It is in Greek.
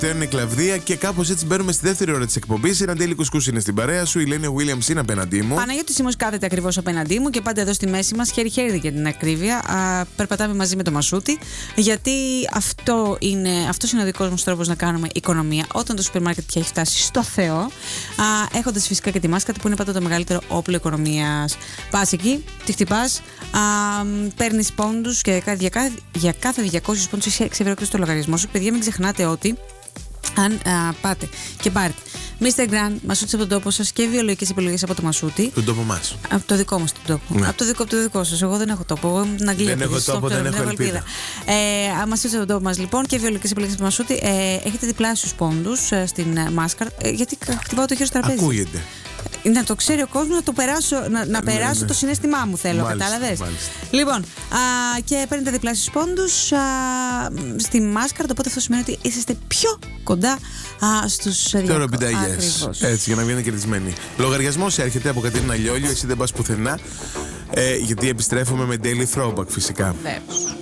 Φταίουν η Κλαβδία και κάπως έτσι μπαίνουμε στη δεύτερη ώρα της εκπομπής. Η Ραντέλη Κουσκούς είναι στην παρέα σου, η Ελένη Williams είναι απέναντί μου. Παναγιώτης Σίμος κάθεται ακριβώς απέναντί μου και πάντα εδώ στη μέση μας, χέρι-χέρι για την ακρίβεια. Περπατάμε μαζί με το Μασούτη, γιατί αυτός είναι ο δικός μας τρόπος να κάνουμε οικονομία όταν το σούπερ μάρκετ πια έχει φτάσει στο Θεό. Έχοντας φυσικά και τη μάσκα που είναι πάντα το μεγαλύτερο όπλο οικονομίας. Πας εκεί, τη χτυπάς, παίρνεις πόντους και για κάθε 200 πόντους είσαι 6 ευρώ στο λογαριασμό σου. Παιδιά, μην ξεχνάτε ότι αν πάτε και πάρετε Mr. Grand, Μασούτη από τον τόπο σας και βιολογικές επιλογές από το Μασούτη. Τον τόπο μας. Από το δικό μας τον τόπο. Ναι. Από το δικό σας. Εγώ δεν έχω τόπο. Εγώ ήμουν στην Αγγλία. Δεν έχω τόπο, δεν έχω ελπίδα. Μασούτη από τον τόπο μας λοιπόν και βιολογικές επιλογές από το Μασούτη. Έχετε διπλάσιους πόντους στην μάσκα. Γιατί χτυπάω το χέρι στο τραπέζι. Ακούγεται. Να το ξέρει ο κόσμος, να περάσω το συναίσθημά μου θέλω, κατάλαβες. Λοιπόν, και παίρνετε διπλάσιους πόντους στη μάσκαρα, οπότε αυτό σημαίνει ότι είσαστε πιο κοντά στους 200. Έτσι, για να βγαίνετε κερδισμένοι. Λογαριασμός έρχεται από Κατερίνα Λιόλιο, εσύ δεν πας πουθενά, γιατί επιστρέφουμε με Daily Throwback φυσικά.